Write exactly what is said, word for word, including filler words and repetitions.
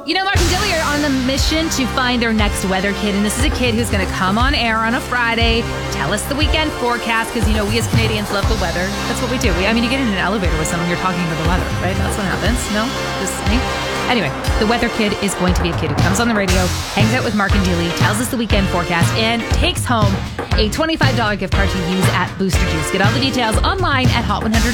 You know, Mark and Dilly are on the mission to find their next weather kid, and this is a kid who's going to come on air on a Friday, tell us the weekend forecast, because, you know, we as Canadians love the weather. That's what we do. We, I mean, you get in an elevator with someone, you're talking about the weather, right? That's what happens. No? Just saying. Anyway, the weather kid is going to be a kid who comes on the radio, hangs out with Mark and Dilly, tells us the weekend forecast, and takes home a twenty-five dollars gift card to use at Booster Juice. Get all the details online at hot one hundred